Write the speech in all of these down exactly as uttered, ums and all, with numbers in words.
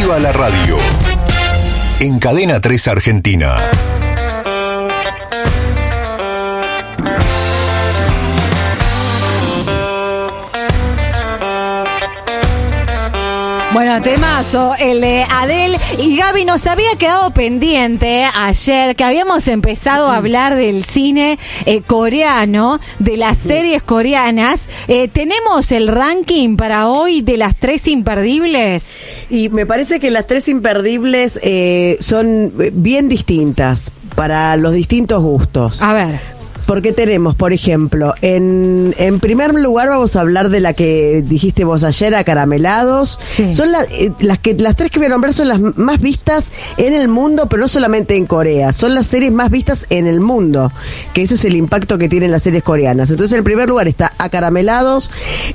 Viva la radio. En Cadena tres Argentina. Bueno, temazo, el de Adele. Y Gaby, nos había quedado pendiente ayer que habíamos empezado a hablar del cine eh, coreano, de las series coreanas. Eh, ¿Tenemos el ranking para hoy de las tres imperdibles? Y me parece que las tres imperdibles eh, son bien distintas para los distintos gustos. A ver. Porque tenemos, por ejemplo, en, en primer lugar vamos a hablar de la que dijiste vos ayer, Acaramelados. Sí. Son la, eh, las que las tres que voy a nombrar son las más vistas en el mundo, pero no solamente en Corea. Son las series más vistas en el mundo, que ese es el impacto que tienen las series coreanas. Entonces, en primer lugar está Acaramelados.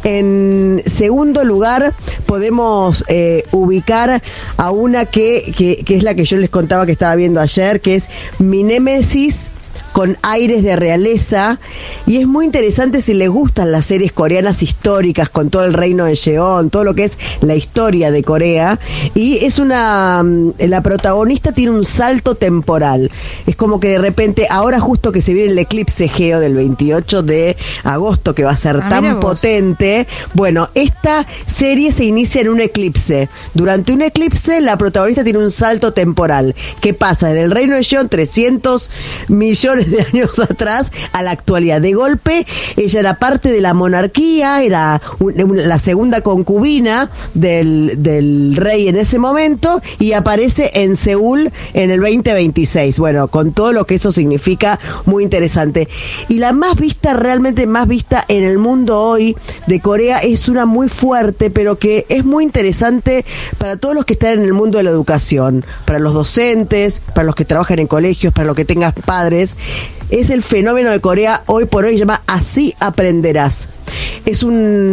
En segundo lugar podemos eh, ubicar a una que, que, que es la que yo les contaba que estaba viendo ayer, que es Mi Némesis, con aires de realeza, y es muy interesante si les gustan las series coreanas históricas con todo el reino de Jeon, todo lo que es la historia de Corea. Y es una, la protagonista tiene un salto temporal, es como que de repente, ahora justo que se viene el eclipse Geo del veintiocho de agosto, que va a ser ah, tan potente, bueno, esta serie se inicia en un eclipse. Durante un eclipse la protagonista tiene un salto temporal. ¿Qué pasa? Desde el reino de Jeon, trescientos millones de años atrás a la actualidad. De golpe ella era parte de la monarquía, era un, un, la segunda concubina del, del rey en ese momento, y aparece en Seúl en el veinte veintiséis. Bueno, con todo lo que eso significa, muy interesante. Y la más vista, realmente más vista en el mundo hoy de Corea, es una muy fuerte, pero que es muy interesante para todos los que están en el mundo de la educación, para los docentes, para los que trabajan en colegios, para los que tengan padres. Es el fenómeno de Corea hoy por hoy, se llama Así Aprenderás. Es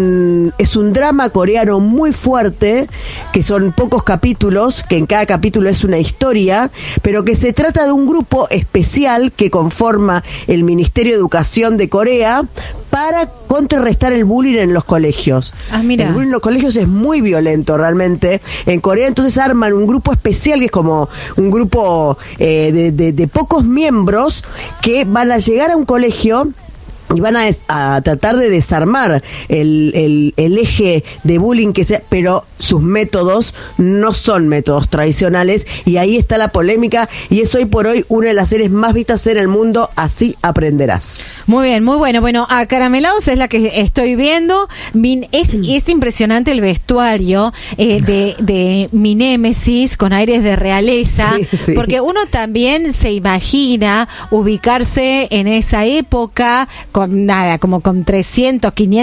un es un drama coreano muy fuerte, que son pocos capítulos, que en cada capítulo es una historia, pero que se trata de un grupo especial que conforma el Ministerio de Educación de Corea para contrarrestar el bullying en los colegios. Ah, mira. El bullying en los colegios es muy violento realmente en Corea, entonces arman un grupo especial que es como un grupo eh, de, de, de pocos miembros que van a llegar a un colegio y van a, a tratar de desarmar el, el, el eje de bullying que sea, pero sus métodos no son métodos tradicionales, y ahí está la polémica, y es hoy por hoy una de las series más vistas en el mundo. Así Aprenderás. Muy bien, muy bueno. Bueno, Acaramelados es la que estoy viendo. Min, es, es impresionante el vestuario eh, de, de Mi Némesis con aires de realeza, sí, sí. Porque uno también se imagina ubicarse en esa época con nada, como con trescientos, quinientos